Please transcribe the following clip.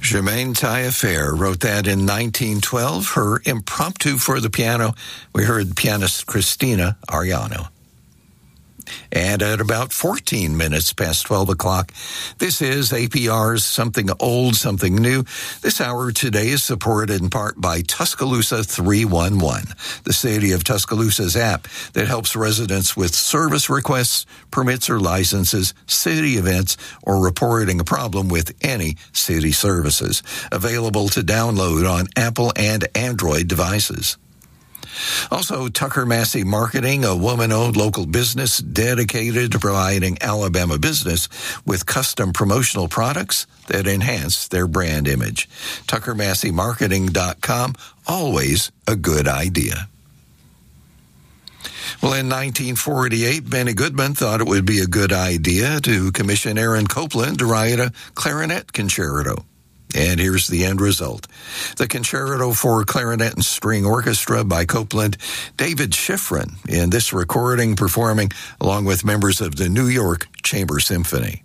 Germaine Taillefer wrote that in 1912, her impromptu for the piano. We heard pianist Christina Ariano. And at about 14 minutes past 12 o'clock, this is APR's Something Old, Something New. This hour today is supported in part by Tuscaloosa 311, the City of Tuscaloosa's app that helps residents with service requests, permits or licenses, city events, or reporting a problem with any city services. Available to download on Apple and Android devices. Also, Tucker Massey Marketing, a woman-owned local business dedicated to providing Alabama business with custom promotional products that enhance their brand image. TuckerMasseyMarketing.com, always a good idea. Well, in 1948, Benny Goodman thought it would be a good idea to commission Aaron Copland to write a clarinet concerto. And here's the end result. The Concerto for Clarinet and String Orchestra by Copland, David Schifrin in this recording performing along with members of the New York Chamber Symphony.